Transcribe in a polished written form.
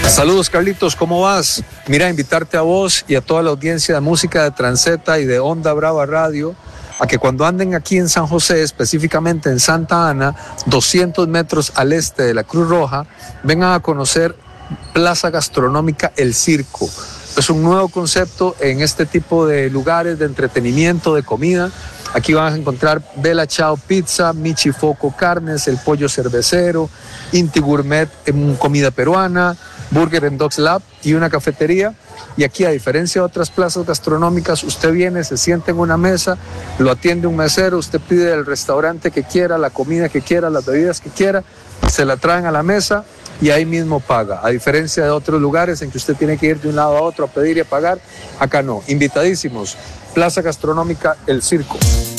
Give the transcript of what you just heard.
Saludos Carlitos, ¿cómo vas? Mira, invitarte a vos y a toda la audiencia de música de Transeta y de Onda Brava Radio a que cuando anden aquí en San José, específicamente en Santa Ana, 200 metros al este de la Cruz Roja, vengan a conocer Plaza Gastronómica El Circo. Es un nuevo concepto en este tipo de lugares de entretenimiento, de comida. Aquí van a encontrar Bella Ciao Pizza, Michi Foco Carnes, El Pollo Cervecero, Inti Gourmet en comida peruana, Burger and Dogs Lab y una cafetería. Y aquí, a diferencia de otras plazas gastronómicas, usted viene, se sienta en una mesa, lo atiende un mesero, usted pide el restaurante que quiera, la comida que quiera, las bebidas que quiera, se la traen a la mesa y ahí mismo paga. A diferencia de otros lugares en que usted tiene que ir de un lado a otro a pedir y a pagar, acá no. Invitadísimos, Plaza Gastronómica El Circo.